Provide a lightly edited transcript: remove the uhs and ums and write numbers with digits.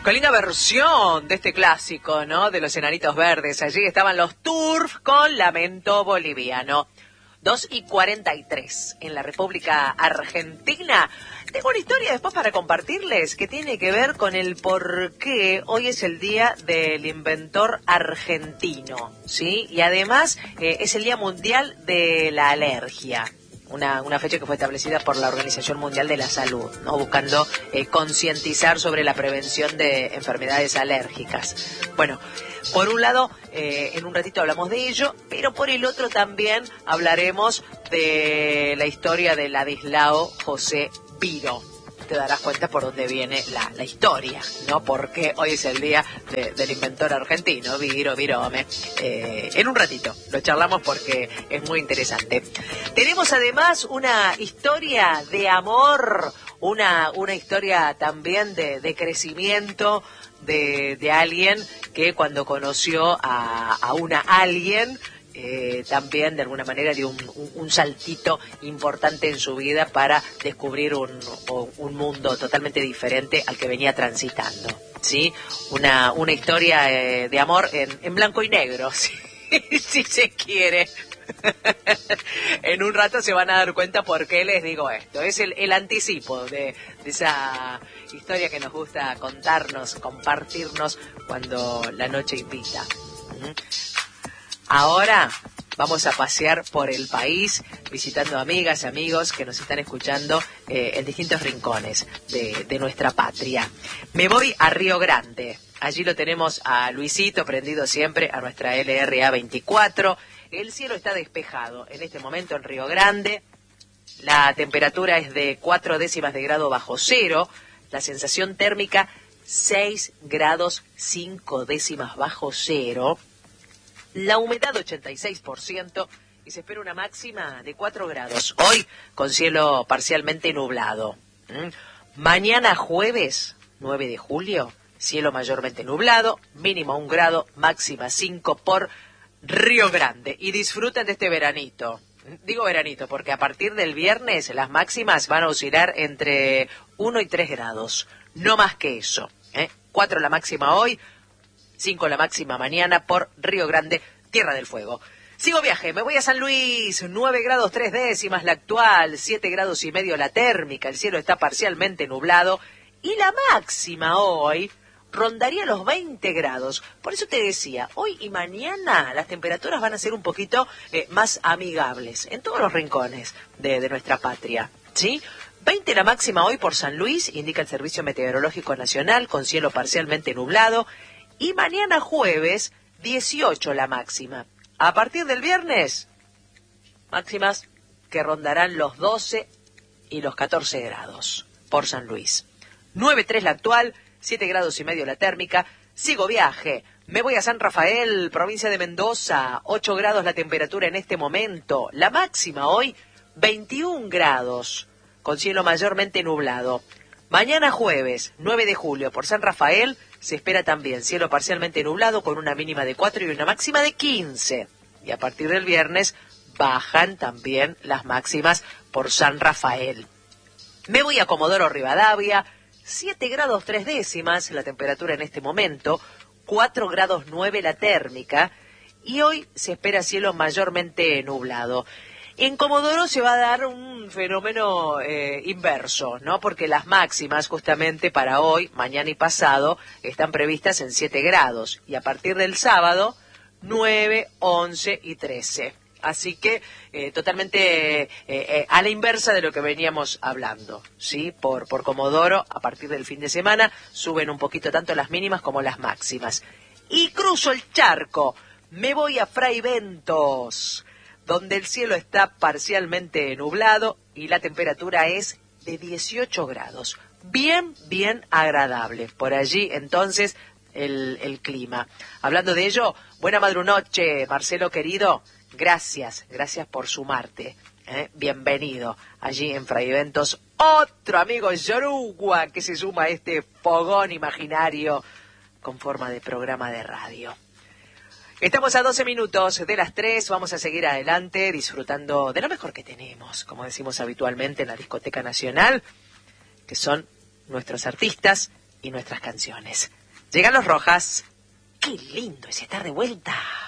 Qué linda versión de este clásico, ¿no? De los Enanitos Verdes. Allí estaban los Turf con Lamento Boliviano. 2:43 en la República Argentina. Tengo una historia después para compartirles que tiene que ver con el por qué hoy es el Día del Inventor Argentino, ¿sí? Y además es el Día Mundial de la Alergia. Una fecha que fue establecida por la Organización Mundial de la Salud, ¿no? Buscando concientizar sobre la prevención de enfermedades alérgicas. Bueno, por un lado, en un ratito hablamos de ello, pero por el otro también hablaremos de la historia de Ladislao José Viró. Te darás cuenta por dónde viene la historia, ¿no? Porque hoy es el día del inventor argentino, Virome. En un ratito lo charlamos porque es muy interesante. Tenemos además una historia de amor, una historia también de crecimiento de alguien que cuando conoció a alguien, también de alguna manera dio un saltito importante en su vida para descubrir un mundo totalmente diferente al que venía transitando, ¿sí? Una historia de amor en blanco y negro, ¿sí? Si se quiere. En un rato se van a dar cuenta por qué les digo esto. Es el anticipo de esa historia que nos gusta contarnos, compartirnos cuando la noche invita. Ahora vamos a pasear por el país visitando amigas y amigos que nos están escuchando en distintos rincones de nuestra patria. Me voy a Río Grande. Allí lo tenemos a Luisito, prendido siempre a nuestra LRA 24. El cielo está despejado en este momento en Río Grande. La temperatura es de 4 décimas de grado bajo cero. La sensación térmica 6 grados 5 décimas bajo cero. La humedad 86% y se espera una máxima de 4 grados. Hoy con cielo parcialmente nublado. Mañana jueves 9 de julio, cielo mayormente nublado, mínimo 1 grado, máxima 5 por Río Grande. Y disfruten de este veranito. Digo veranito porque a partir del viernes las máximas van a oscilar entre 1 y 3 grados. No más que eso. 4 la máxima hoy, 5 la máxima mañana por Río Grande, Tierra del Fuego. Sigo viaje, me voy a San Luis, 9 grados 3 décimas la actual, 7 grados y medio la térmica, el cielo está parcialmente nublado y la máxima hoy rondaría los 20 grados. Por eso te decía, hoy y mañana las temperaturas van a ser un poquito más amigables en todos los rincones de nuestra patria, ¿sí? 20 la máxima hoy por San Luis, indica el Servicio Meteorológico Nacional, con cielo parcialmente nublado. Y mañana jueves, 18 la máxima. A partir del viernes, máximas que rondarán los 12 y los 14 grados por San Luis. 9,3 la actual, 7 grados y medio la térmica. Sigo viaje. Me voy a San Rafael, provincia de Mendoza. 8 grados la temperatura en este momento. La máxima hoy, 21 grados, con cielo mayormente nublado. Mañana jueves, 9 de julio, por San Rafael, se espera también cielo parcialmente nublado con una mínima de 4 y una máxima de 15. Y a partir del viernes bajan también las máximas por San Rafael. Me voy a Comodoro Rivadavia, 7 grados 3 décimas la temperatura en este momento, 4 grados 9 la térmica, y hoy se espera cielo mayormente nublado. En Comodoro se va a dar un fenómeno inverso, ¿no? Porque las máximas justamente para hoy, mañana y pasado están previstas en 7 grados y a partir del sábado 9, 11 y 13. Así que totalmente a la inversa de lo que veníamos hablando, ¿sí? Por Comodoro, a partir del fin de semana suben un poquito tanto las mínimas como las máximas. Y cruzo el charco, me voy a Fray Bentos, donde el cielo está parcialmente nublado y la temperatura es de 18 grados. Bien agradable. Por allí, entonces, el clima. Hablando de ello, buena madrunoche, Marcelo querido. Gracias por sumarte. Bienvenido allí en Fray Bentos. Otro amigo Yoruba que se suma a este fogón imaginario con forma de programa de radio. Estamos a 12 minutos de las 3, vamos a seguir adelante disfrutando de lo mejor que tenemos, como decimos habitualmente en la Discoteca Nacional, que son nuestros artistas y nuestras canciones. Llegan los Rojas. ¡Qué lindo es estar de vuelta!